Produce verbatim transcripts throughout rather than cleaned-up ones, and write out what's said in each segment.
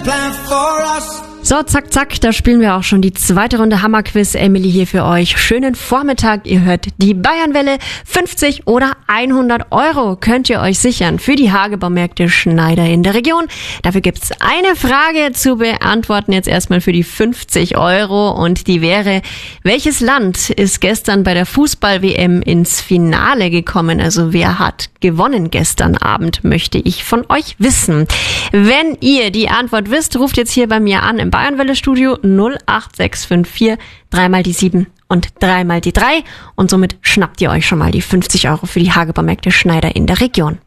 So, zack, zack, da spielen wir auch schon die zweite Runde Hammerquiz. Emily hier für euch. Schönen Vormittag. Ihr hört die Bayernwelle. fünfzig oder hundert Euro könnt ihr euch sichern für die Hagebaumärkte Schneider in der Region. Dafür gibt's eine Frage zu beantworten. Jetzt erstmal für die fünfzig Euro. Und die wäre, welches Land ist gestern bei der Fußball-W M ins Finale gekommen? Also wer hat gewonnen gestern Abend, möchte ich von euch wissen. Wenn ihr die Antwort wisst, ruft jetzt hier bei mir an im Bayernwelle-Studio null acht sechs fünf vier, dreimal die sieben und dreimal die drei. Und somit schnappt ihr euch schon mal die fünfzig Euro für die Hagebaumärkte Schneider in der Region.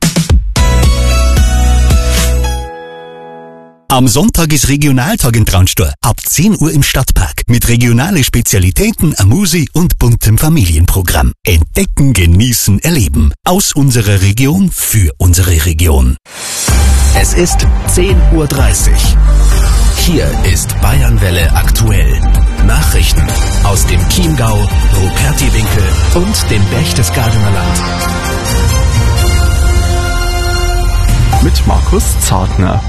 Am Sonntag ist Regionaltag in Traunstein. Ab zehn Uhr im Stadtpark. Mit regionale Spezialitäten, Amusi und buntem Familienprogramm. Entdecken, genießen, erleben. Aus unserer Region für unsere Region. Es ist zehn Uhr dreißig. Hier ist Bayernwelle aktuell. Nachrichten aus dem Chiemgau, Rupertiwinkel und dem Berchtesgadener Land. Mit Markus Zartner.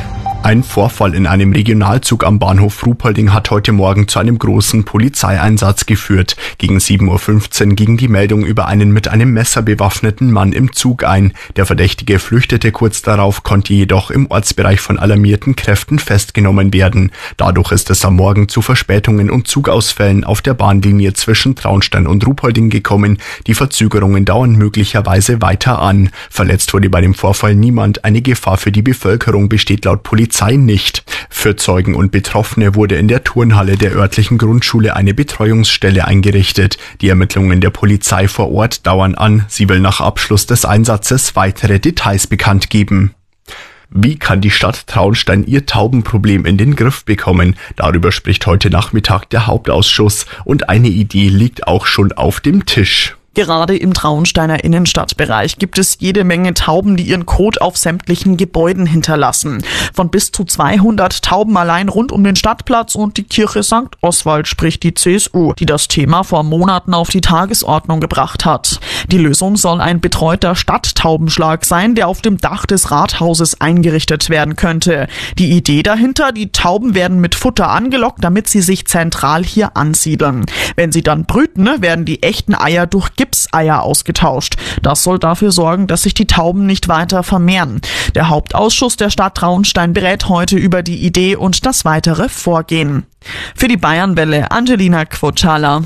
Ein Vorfall in einem Regionalzug am Bahnhof Ruhpolding hat heute Morgen zu einem großen Polizeieinsatz geführt. Gegen sieben Uhr fünfzehn ging die Meldung über einen mit einem Messer bewaffneten Mann im Zug ein. Der Verdächtige flüchtete kurz darauf, konnte jedoch im Ortsbereich von alarmierten Kräften festgenommen werden. Dadurch ist es am Morgen zu Verspätungen und Zugausfällen auf der Bahnlinie zwischen Traunstein und Ruhpolding gekommen. Die Verzögerungen dauern möglicherweise weiter an. Verletzt wurde bei dem Vorfall niemand. Eine Gefahr für die Bevölkerung besteht laut Polizei nicht. Für Zeugen und Betroffene wurde in der Turnhalle der örtlichen Grundschule eine Betreuungsstelle eingerichtet. Die Ermittlungen der Polizei vor Ort dauern an. Sie will nach Abschluss des Einsatzes weitere Details bekannt geben. Wie kann die Stadt Traunstein ihr Taubenproblem in den Griff bekommen? Darüber spricht heute Nachmittag der Hauptausschuss und eine Idee liegt auch schon auf dem Tisch. Gerade im Traunsteiner Innenstadtbereich gibt es jede Menge Tauben, die ihren Kot auf sämtlichen Gebäuden hinterlassen. Von bis zu zweihundert Tauben allein rund um den Stadtplatz und die Kirche Sankt Oswald spricht die C S U, die das Thema vor Monaten auf die Tagesordnung gebracht hat. Die Lösung soll ein betreuter Stadttaubenschlag sein, der auf dem Dach des Rathauses eingerichtet werden könnte. Die Idee dahinter, die Tauben werden mit Futter angelockt, damit sie sich zentral hier ansiedeln. Wenn sie dann brüten, werden die echten Eier durch Gipseier ausgetauscht. Das soll dafür sorgen, dass sich die Tauben nicht weiter vermehren. Der Hauptausschuss der Stadt Traunstein berät heute über die Idee und das weitere Vorgehen. Für die Bayernwelle Angelina Quotschala.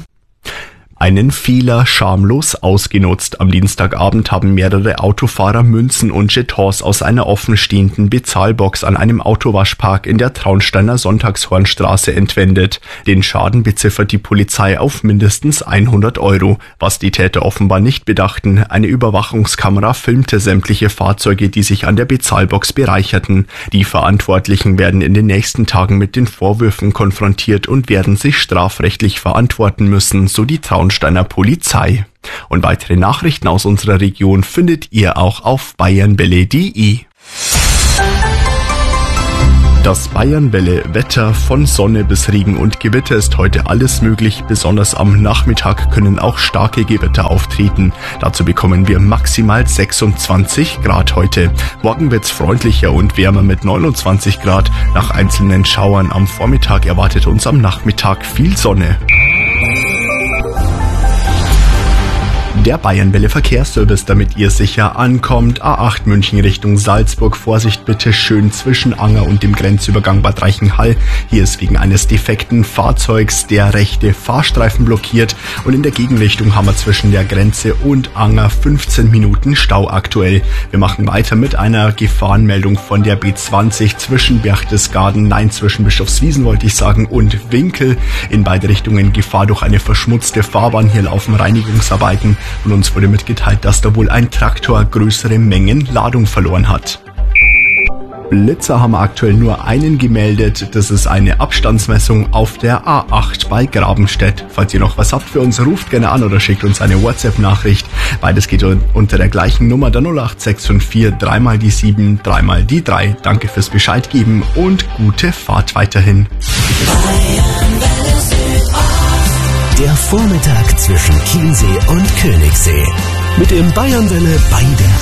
Einen Fehler schamlos ausgenutzt. Am Dienstagabend haben mehrere Autofahrer Münzen und Jetons aus einer offenstehenden Bezahlbox an einem Autowaschpark in der Traunsteiner Sonntagshornstraße entwendet. Den Schaden beziffert die Polizei auf mindestens hundert Euro. Was die Täter offenbar nicht bedachten, eine Überwachungskamera filmte sämtliche Fahrzeuge, die sich an der Bezahlbox bereicherten. Die Verantwortlichen werden in den nächsten Tagen mit den Vorwürfen konfrontiert und werden sich strafrechtlich verantworten müssen, so die Traunsteiner Steiner Polizei. Und weitere Nachrichten aus unserer Region findet ihr auch auf bayernwelle punkt de. Das Bayernwelle Wetter, von Sonne bis Regen und Gewitter ist heute alles möglich. Besonders am Nachmittag können auch starke Gewitter auftreten. Dazu bekommen wir maximal sechsundzwanzig Grad heute. Morgen wird's freundlicher und wärmer mit neunundzwanzig Grad. Nach einzelnen Schauern am Vormittag erwartet uns am Nachmittag viel Sonne. Der Bayernwelle Verkehrsservice, damit ihr sicher ankommt. A acht München Richtung Salzburg. Vorsicht bitte schön zwischen Anger und dem Grenzübergang Bad Reichenhall. Hier ist wegen eines defekten Fahrzeugs der rechte Fahrstreifen blockiert. Und in der Gegenrichtung haben wir zwischen der Grenze und Anger fünfzehn Minuten Stau aktuell. Wir machen weiter mit einer Gefahrenmeldung von der B zwanzig zwischen Berchtesgaden, nein, zwischen Bischofswiesen wollte ich sagen, und Winkel. In beide Richtungen Gefahr durch eine verschmutzte Fahrbahn. Hier laufen Reinigungsarbeiten. Und uns wurde mitgeteilt, dass da wohl ein Traktor größere Mengen Ladung verloren hat. Blitzer haben aktuell nur einen gemeldet. Das ist eine Abstandsmessung auf der A acht bei Grabenstedt. Falls ihr noch was habt für uns, ruft gerne an oder schickt uns eine WhatsApp-Nachricht. Beides geht unter der gleichen Nummer, der null acht sechs fünf vier, dreimal die sieben, dreimal die drei. Danke fürs Bescheid geben und gute Fahrt weiterhin. Der Vormittag zwischen Chiemsee und Königssee. Mit dem Bayernwelle bei der